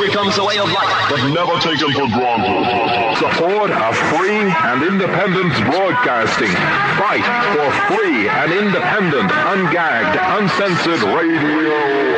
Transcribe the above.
becomes a way of life, but never taken for granted. Support a free and independent broadcasting. Fight for free and independent, ungagged, uncensored radio.